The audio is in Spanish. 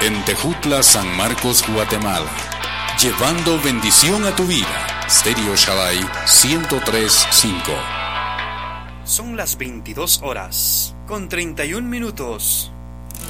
en Tejutla, San Marcos, Guatemala. Llevando bendición a tu vida. Stereo Shaddai 103.5. Son las 22 horas con 31 minutos.